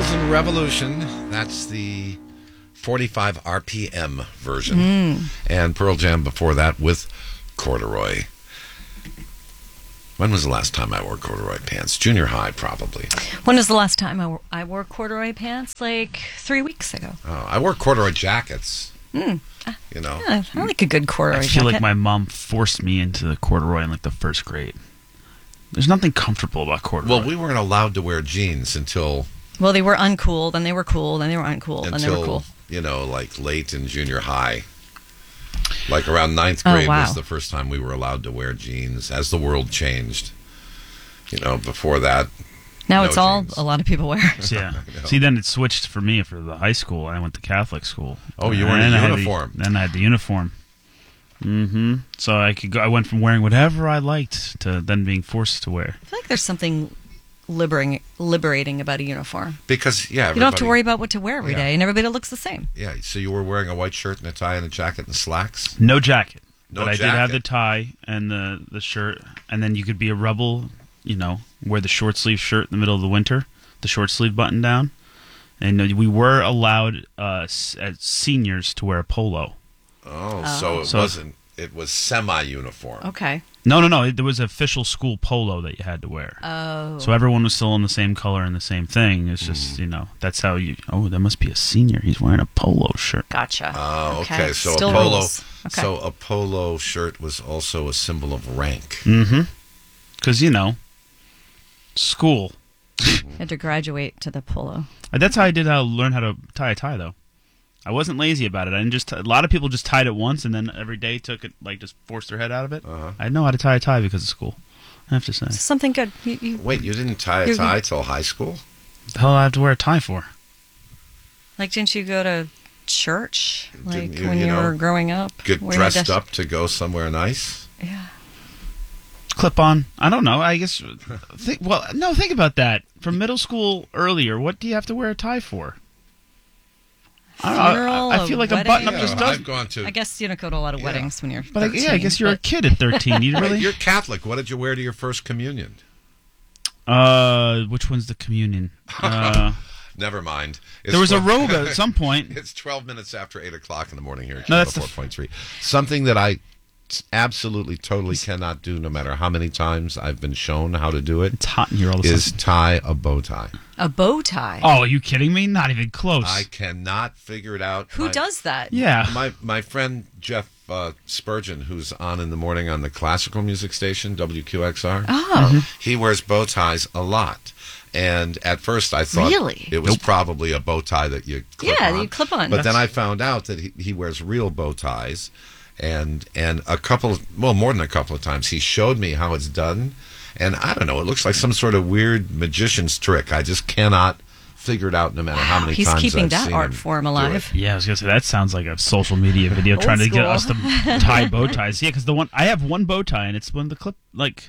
2000 Revolution. That's the 45 RPM version. And Pearl Jam before that with Corduroy. When was the last time I wore corduroy pants? Junior high, probably. When was the last time I wore corduroy pants? Like 3 weeks ago. Oh, I wore corduroy jackets. You know. Yeah, I like a good corduroy I feel jacket. like my mom forced me into the corduroy in like the first grade. There's nothing comfortable about corduroy. Well, we weren't allowed to wear jeans until... Well, they were uncool, then they were cool, then they were uncool, then they were cool. You know, like late in junior high. Like around 9th grade was the first time we were allowed to wear jeans as the world changed. You know, before that... Now no it's all jeans. a lot of people wear. Yeah. See, then it switched for me for the high school. I went to Catholic school. Oh, you were in a uniform. Then I had the uniform. So I could go. I went from wearing whatever I liked to then being forced to wear. I feel like there's something liberating about a uniform. Because, yeah, You don't have to worry about what to wear every day, and everybody looks the same. Yeah, so you were wearing a white shirt and a tie and a jacket and slacks? No jacket. No but I jacket. did have the tie and the shirt. And then you could be a rebel, you know, wear the short sleeve shirt in the middle of the winter, the short sleeve button down. And we were allowed as seniors to wear a polo. So it wasn't. It was semi-uniform. Okay. No. There was an official school polo that you had to wear. Oh. So everyone was still in the same color and the same thing. It's just, you know, that's how you... Oh, that must be a senior. He's wearing a polo shirt. Gotcha. Oh, okay. So Still a polo. rules. Okay. So a polo shirt was also a symbol of rank. Because, you know, school. Had to graduate to the polo. That's how I did learn how to tie a tie, though. I wasn't lazy about it. I didn't just. A lot of people just tied it once and then every day took it, like, just forced their head out of it. I know how to tie a tie because of school. I have to say. Something good. Wait, you didn't tie a tie till high school? The hell I have to wear a tie for? Like, didn't you go to church? Like, Didn't when you know, were growing up? Get Where you dressed had up to go somewhere nice? Yeah. Clip on. I don't know. I guess. Think about that. From middle school earlier, what do you have to wear a tie for? I feel like a button-up just does. I've gone to... I guess you don't go to a lot of weddings when you're 13. But I guess you're a kid at 13. You really? You're Catholic. What did you wear to your first communion? Which one's the communion? Never mind. There was a robe at some point. It's 12 minutes after 8 o'clock in the morning here at No, Channel 4.3. Something that I absolutely, totally cannot do, no matter how many times I've been shown how to do it. It's hot in here all of a Is sudden. tie a bow tie. A bow tie? Oh, are you kidding me? Not even close. I cannot figure it out. Who does that? Yeah. My friend Jeff Spurgeon, who's on in the morning on the classical music station, WQXR. Oh. He wears bow ties a lot. And at first I thought Really? it was probably a bow tie that you clip on. Yeah, you clip on. But then I found out that he wears real bow ties. And more than a couple of times, he showed me how it's done. And I don't know, it looks like some sort of weird magician's trick. I just cannot figure it out no matter how many He's times keeping I've that seen art him form do alive. it. Yeah, I was gonna say that sounds like a social media video trying to get us to tie bow ties. Yeah, because I have one bow tie and it's one of the clip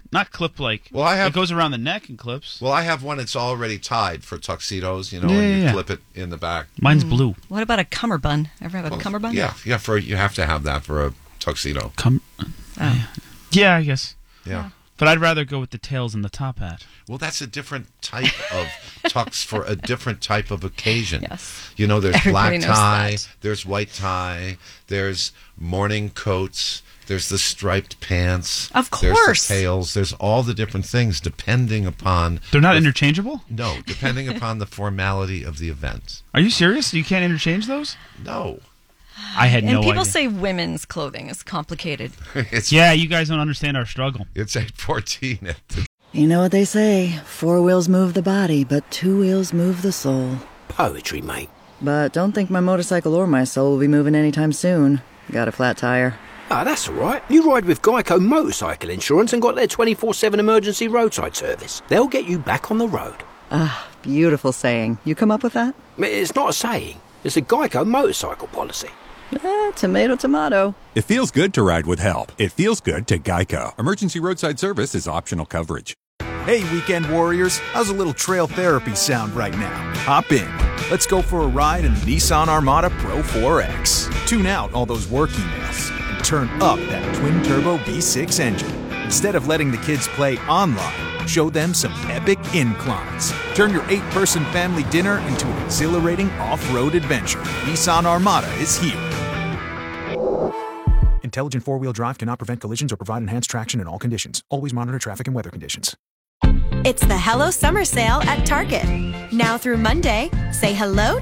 Well, I have- it goes around the neck and clips. Well, I have one that's already tied for tuxedos, Yeah, and you yeah. clip it in the back. Mine's blue. What about a cummerbund? Ever have a cummerbund? Yeah, you have to have that for a tuxedo. Oh. Yeah, I guess. Yeah. But I'd rather go with the tails and the top hat. Well, that's a different type of tux for a different type of occasion. Yes. You know, there's Everybody black knows tie, that. there's white tie, there's morning coats, there's the striped pants. Of There's course. the tails. There's all the different things depending upon... They're not interchangeable? No, depending upon the formality of the event. Are you serious? You can't interchange those? No. I had And no people idea. say women's clothing is complicated. Yeah, you guys don't understand our struggle. It's 8:14 at the... You know what they say, 4 wheels move the body, but 2 wheels move the soul. Poetry, mate. But don't think my motorcycle or my soul will be moving anytime soon. Got a flat tire. Ah, that's all right. You ride with Geico Motorcycle Insurance and got their 24/7 emergency roadside service. They'll get you back on the road. Ah, beautiful saying. You come up with that? It's not a saying. It's a Geico motorcycle policy. Tomato, tomato. It feels good to ride with help. It feels good to Geico. Emergency roadside service is optional coverage. Hey, weekend warriors, how's a little trail therapy sound right now? Hop in. Let's go for a ride in the Nissan Armada Pro 4X. Tune out all those work emails and turn up that twin-turbo V6 engine. Instead of letting the kids play online, show them some epic inclines. Turn your 8-person family dinner into an exhilarating off-road adventure. Nissan Armada is here. Intelligent four-wheel drive cannot prevent collisions or provide enhanced traction in all conditions. Always monitor traffic and weather conditions. It's the Hello Summer Sale at Target. Now through Monday, say hello